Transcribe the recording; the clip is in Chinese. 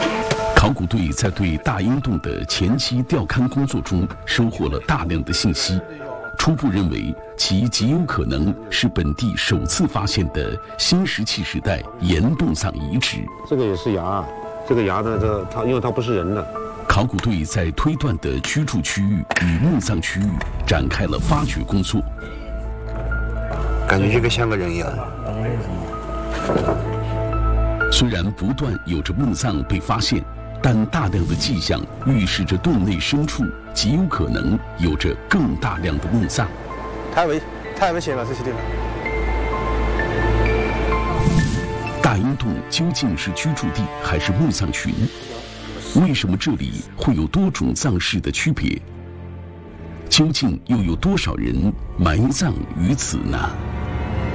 考古队在对大英洞的前期调勘工作中收获了大量的信息，初步认为其极有可能是本地首次发现的新石器时代岩洞葬遗址。 这个也是崖，这个崖呢，因为它不是人的。 考古队在推断的居住区域与墓葬区域展开了发掘工作。 感觉这个像个人一样。 虽然不断有着墓葬被发现，但大量的迹象预示着洞内深处极有可能有着更大量的墓葬。 太危险了，这些地方。 大英洞究竟是居住地还是墓葬群？为什么这里会有多种葬式的区别？究竟又有多少人埋葬于此呢？